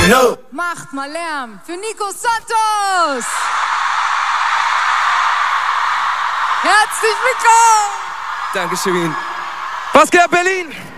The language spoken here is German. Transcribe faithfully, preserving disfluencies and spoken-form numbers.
Bueno. Macht mal Lärm für Nico Santos. Herzlich willkommen. Dankeschön. Was geht, Berlin?